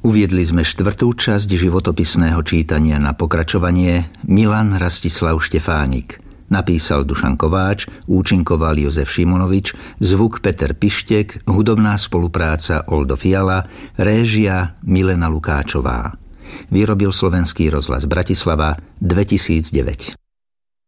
Uviedli sme 4. časť životopisného čítania. Na pokračovanie Milan Rastislav Štefánik. Napísal Dušan Kováč, účinkoval Jozef Šimonovič, zvuk Peter Pištek, hudobná spolupráca Oldo Fiala, réžia Milena Lukáčová. Vyrobil Slovenský rozhlas Bratislava 2009.